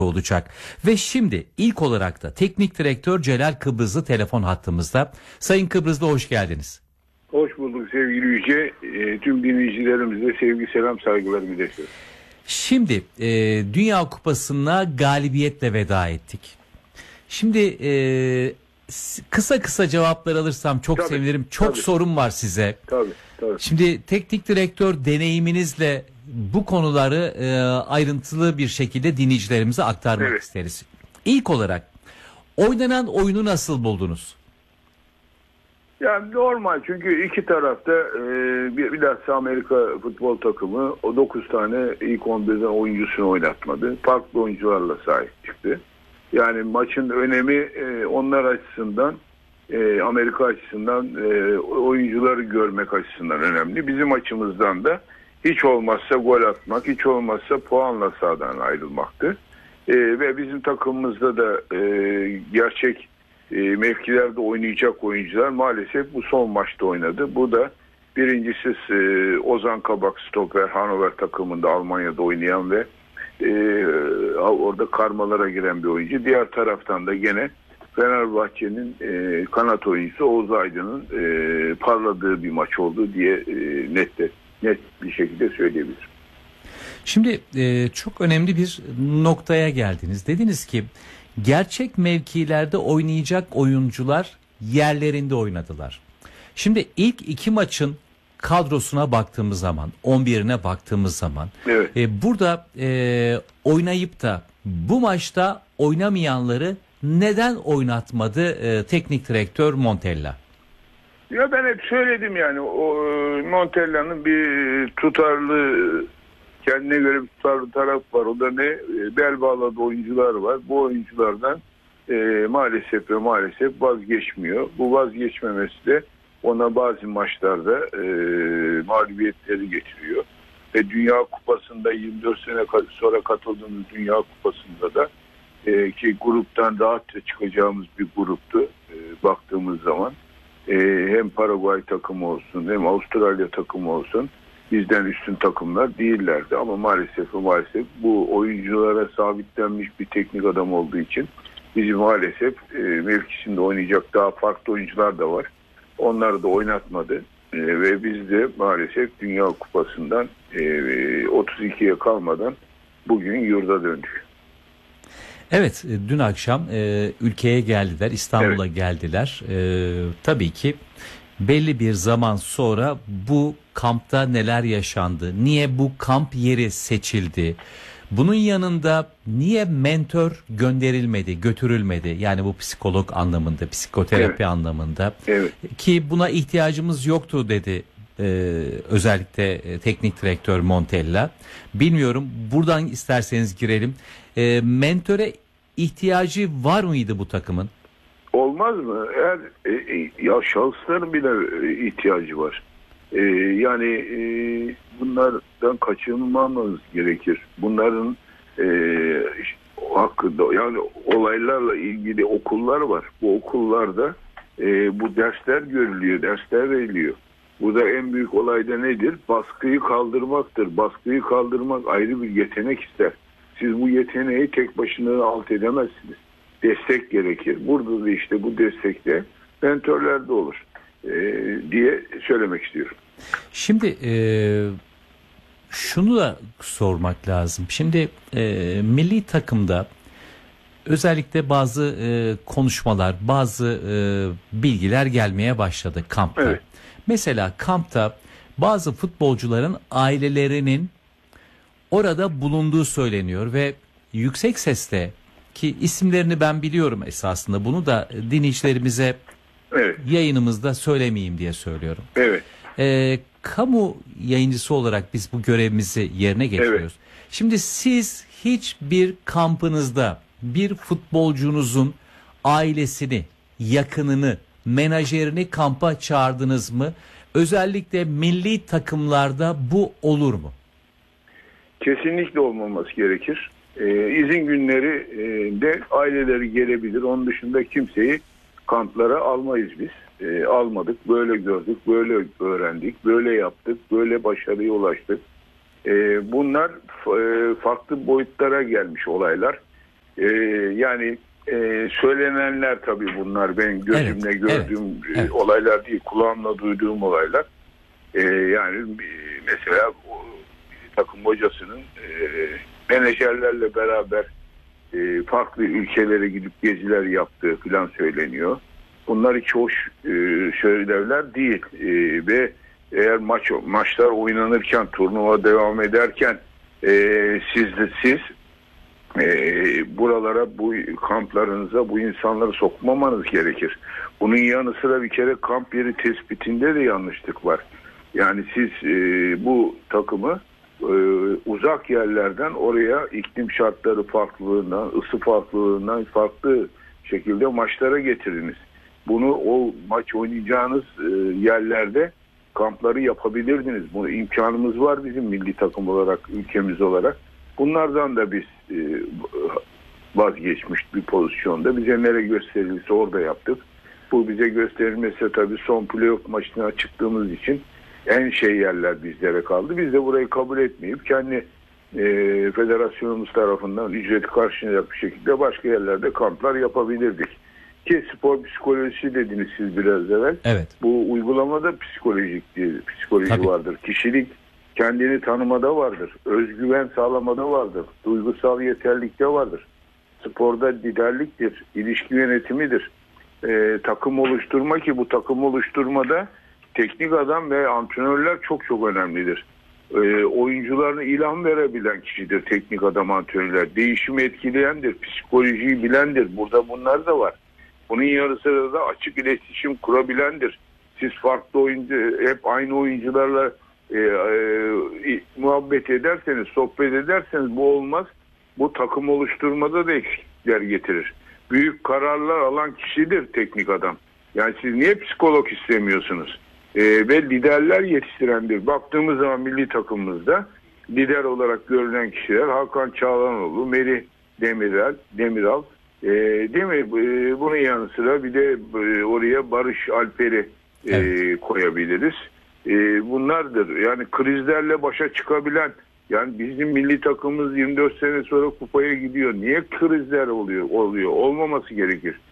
olacak. Ve şimdi ilk olarak da teknik direktör Celal Kıbrızlı telefon hattımızda. Sayın Kıbrızlı, hoş geldiniz. Hoş bulduk sevgili Yüce. Tüm dinleyicilerimize sevgi, selam, saygılar iletiyorum. Şimdi Dünya Kupası'na galibiyetle veda ettik. Şimdi kısa cevaplar alırsam çok sevinirim. Çok sorum var size. Tabii. Şimdi teknik direktör deneyiminizle bu konuları ayrıntılı bir şekilde dinleyicilerimize aktarmak isteriz. İlk olarak oynanan oyunu nasıl buldunuz? Yani normal, çünkü iki tarafta bilhassa Amerika futbol takımı o 9 tane ilk 11'den oyuncusunu oynatmadı. Farklı oyuncularla sahip çıktı. Yani maçın önemi onlar açısından, Amerika açısından, oyuncuları görmek açısından önemli. Bizim açımızdan da hiç olmazsa gol atmak, hiç olmazsa puanla sahadan ayrılmaktı. Ve bizim takımımızda da gerçek mevkilerde oynayacak oyuncular maalesef bu son maçta oynadı. Bu da birincisi Ozan Kabak, stoper, Hannover takımında Almanya'da oynayan ve orada karmalara giren bir oyuncu. Diğer taraftan da gene Fenerbahçe'nin kanat oyuncusu Oğuz Aydın'ın parladığı bir maç oldu diye net bir şekilde söyleyebilirim. Şimdi çok önemli bir noktaya geldiniz. Dediniz ki gerçek mevkilerde oynayacak oyuncular yerlerinde oynadılar. Şimdi ilk iki maçın kadrosuna baktığımız zaman, 11'ine baktığımız zaman burada oynayıp da bu maçta oynamayanları neden oynatmadı teknik direktör Montella? Ya ben hep söyledim, yani o Montella'nın bir tutarlı, kendine göre bir tutarlı taraf var. O da ne? Bel bağladığı oyuncular var. Bu oyunculardan maalesef vazgeçmiyor. Bu vazgeçmemesi de ona bazı maçlarda mağlubiyetleri getiriyor. Ve Dünya Kupası'nda 24 sene sonra katıldığımız Dünya Kupası'nda da ki gruptan rahat çıkacağımız bir gruptu baktığımız zaman. Hem Paraguay takımı olsun hem Avustralya takımı olsun bizden üstün takımlar değillerdi. Ama maalesef bu oyunculara sabitlenmiş bir teknik adam olduğu için bizi maalesef mevkisinde oynayacak daha farklı oyuncular da var. Onları da oynatmadı. Ve biz de maalesef Dünya Kupası'ndan 32'ye kalmadan bugün yurda döndük. Evet, dün akşam ülkeye geldiler, İstanbul'a geldiler. Tabii ki belli bir zaman sonra bu kampta neler yaşandı? Niye bu kamp yeri seçildi? Bunun yanında niye mentor götürülmedi? Yani bu psikolog anlamında, psikoterapi anlamında. Ki buna ihtiyacımız yoktu dedi özellikle teknik direktör Montella. Bilmiyorum, buradan isterseniz girelim. Mentöre ihtiyacı var mıydı bu takımın? Olmaz mı? Ya şahısların bile ihtiyacı var. Yani bunlardan kaçınmamız gerekir. Bunların hakkında, yani olaylarla ilgili okullar var. Bu okullarda bu dersler görülüyor, dersler veriliyor. Burada en büyük olay da nedir? Baskıyı kaldırmaktır. Baskıyı kaldırmak ayrı bir yetenek ister. Siz bu yeteneği tek başına alt edemezsiniz. Destek gerekir. Burada da işte bu destekte mentörlerde olur diye söylemek istiyorum. Şimdi şunu da sormak lazım. Şimdi milli takımda özellikle bazı konuşmalar, bazı bilgiler gelmeye başladı kampta. Mesela kampta bazı futbolcuların ailelerinin orada bulunduğu söyleniyor ve yüksek sesle, ki isimlerini ben biliyorum esasında, bunu da dinleyicilerimize yayınımızda söylemeyeyim diye söylüyorum. Kamu yayıncısı olarak biz bu görevimizi yerine getiriyoruz. Şimdi siz hiçbir kampınızda bir futbolcunuzun ailesini, yakınını, menajerini kampa çağırdınız mı? Özellikle milli takımlarda bu olur mu? Kesinlikle olmaması gerekir. İzin günleri de aileleri gelebilir. Onun dışında kimseyi kamplara almayız biz. Almadık, böyle gördük, böyle öğrendik, böyle yaptık, böyle başarıya ulaştık. Bunlar farklı boyutlara gelmiş olaylar. Yani söylenenler tabii bunlar. Ben gözümle gördüğüm olaylar değil, kulağımla duyduğum olaylar. Yani mesela takım hocasının menajerlerle beraber farklı ülkelere gidip geziler yaptığı falan söyleniyor. Bunlar hiç hoş şeyler değil. Ve eğer maçlar oynanırken, turnuva devam ederken siz buralara, bu kamplarınıza bu insanları sokmamanız gerekir. Bunun yanı sıra bir kere kamp yeri tespitinde de yanlışlık var. Yani siz bu takımı uzak yerlerden oraya iklim şartları farklılığından, ısı farklılığından farklı şekilde maçlara getirdiniz. Bunu o maç oynayacağınız yerlerde kampları yapabilirdiniz. Bu imkanımız var bizim milli takım olarak, ülkemiz olarak. Bunlardan da biz vazgeçmiş bir pozisyonda. Bize nereye gösterilirse orada yaptık. Bu bize gösterilmese tabii son playoff maçına çıktığımız için en yerler bizlere kaldı. Biz de burayı kabul etmeyip kendi federasyonumuz tarafından ücreti karşılayacak bir şekilde başka yerlerde kamplar yapabilirdik. Ki spor psikolojisi dediniz siz biraz evvel. Evet. Bu uygulamada psikoloji Tabii. vardır. Kişilik kendini tanımada vardır. Özgüven sağlamada vardır. Duygusal yeterlikte vardır. Sporda liderliktir. İlişki yönetimidir. Takım oluşturma, ki bu takım oluşturmada teknik adam ve antrenörler çok çok önemlidir. Oyuncularına ilham verebilen kişidir teknik adam, antrenörler. Değişimi etkileyendir. Psikolojiyi bilendir. Burada bunlar da var. Bunun yanı sıra da açık iletişim kurabilendir. Siz farklı oyuncu, hep aynı oyuncularla muhabbet ederseniz, sohbet ederseniz bu olmaz. Bu takım oluşturmada da eksiklikler getirir. Büyük kararlar alan kişidir teknik adam. Yani siz niye psikolog istemiyorsunuz? Ve liderler yetiştirendir. Baktığımız zaman milli takımımızda lider olarak görülen kişiler Hakan Çalhanoğlu, Merih Demiral, değil mi? Bunun yanı sıra bir de oraya Barış Alper'i koyabiliriz. Bunlardır. Yani krizlerle başa çıkabilen, yani bizim milli takımımız 24 sene sonra kupaya gidiyor. Niye krizler oluyor? Olmaması gerekir.